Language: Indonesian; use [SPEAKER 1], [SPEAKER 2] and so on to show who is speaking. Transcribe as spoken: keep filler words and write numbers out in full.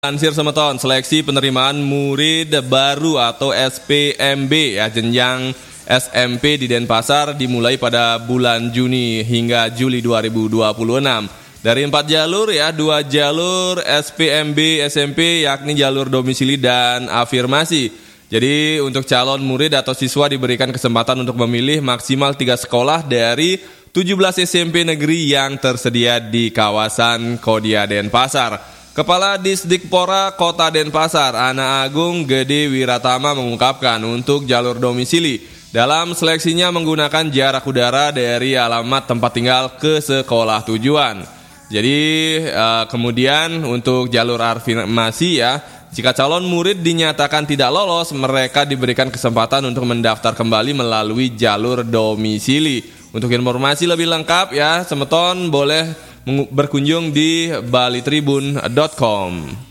[SPEAKER 1] Lansir Semeton, seleksi penerimaan murid baru atau S P M B ya, jenjang S M P di Denpasar dimulai pada bulan Juni hingga Juli dua ribu dua puluh enam. Dari empat jalur ya, dua jalur S P M B S M P yakni jalur domisili dan afirmasi. Jadi untuk calon murid atau siswa diberikan kesempatan untuk memilih maksimal tiga sekolah dari tujuh belas S M P negeri yang tersedia di kawasan Kodia Denpasar. Kepala Disdikpora Kota Denpasar, Ana Agung Gede Wiratama mengungkapkan untuk jalur domisili dalam seleksinya menggunakan jarak udara dari alamat tempat tinggal ke sekolah tujuan. Jadi eh, kemudian untuk jalur afirmasi ya, jika calon murid dinyatakan tidak lolos, mereka diberikan kesempatan untuk mendaftar kembali melalui jalur domisili. Untuk informasi lebih lengkap ya, Semeton boleh berkunjung di bali tribun dot com.